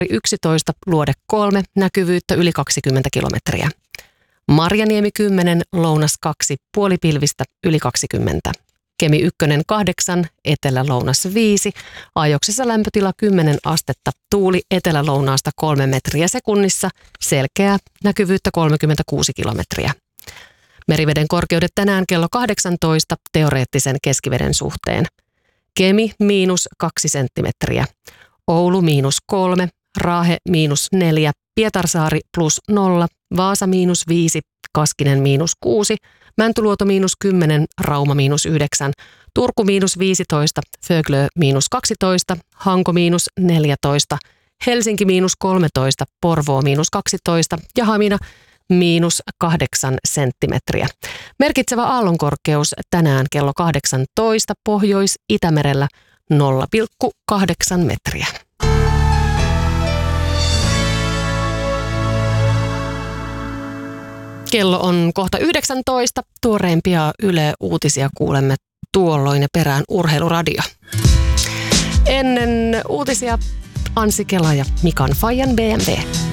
11, Luode 3, näkyvyyttä yli 20 kilometriä. Marjaniemi 10, Lounas 2, puolipilvistä yli 20. Kemi 1, 8, Etelä-Lounas 5, Ajoksessa lämpötila 10 astetta, tuuli etelä-lounaasta 3 metriä sekunnissa, selkeää, näkyvyyttä 36 kilometriä. Meriveden korkeudet tänään kello 18 teoreettisen keskiveden suhteen. Kemi -2 senttimetriä, Oulu -3, Raahe -4, Pietarsaari +0, Vaasa -5, Kaskinen -6, Mäntyluoto -10, Rauma -9, Turku -15, Föglö -12, Hanko -14, Helsinki -13, Porvoo -12 ja Hamina -8 senttimetriä. Merkitsevä aallonkorkeus tänään kello 18 Pohjois-Itämerellä 0,8 metriä. Kello on kohta 19. Tuoreimpia Yle Uutisia kuulemme tuolloin ja perään Urheiluradio. Ennen uutisia Anssi Kela ja Mikan Fajan BMW.